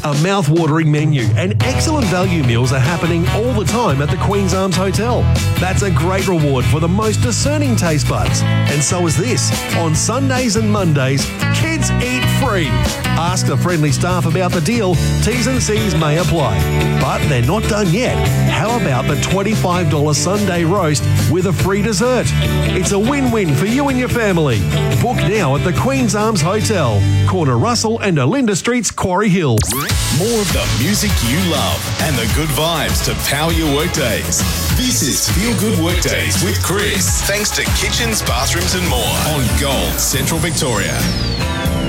A mouth-watering menu and excellent value meals are happening all the time at the Queen's Arms Hotel. That's a great reward for the most discerning taste buds. And so is this. On Sundays and Mondays, kids eat free. Ask the friendly staff about the deal. T's and C's may apply. But they're not done yet. How about the $25 Sunday roast with a free dessert? It's a win-win for you and your family. Book now at the Queen's Arms Hotel, corner Russell and Olinda Streets, Quarry Hill. More of the music you love and the good vibes to power your workdays. This is Feel Good Workdays with Chris. Thanks to Kitchens, Bathrooms and More on Gold Central Victoria.